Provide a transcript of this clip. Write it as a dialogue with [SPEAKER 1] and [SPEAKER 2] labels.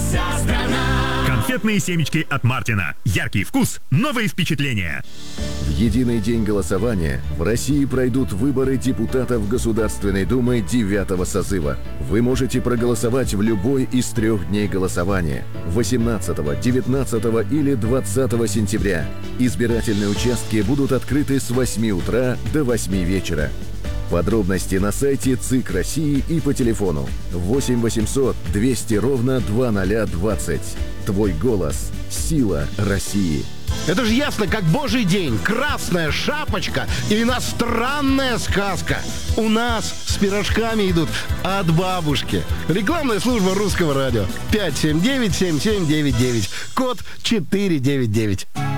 [SPEAKER 1] вся страна.
[SPEAKER 2] Конфетные семечки от Мартина. Яркий вкус, новые впечатления.
[SPEAKER 3] В единый день голосования в России пройдут выборы депутатов Государственной Думы 9-го созыва. Вы можете проголосовать в любой из 3 дней голосования – 18, 19 или 20 сентября. Избирательные участки будут открыты с 8 утра до 8 вечера. Подробности на сайте ЦИК России и по телефону 8 800 200 ровно 2020. Твой голос – сила России.
[SPEAKER 4] Это же ясно, как божий день. Красная шапочка и иностранная сказка. У нас с пирожками идут от бабушки. Рекламная служба Русского радио. 579-7799. Код 499.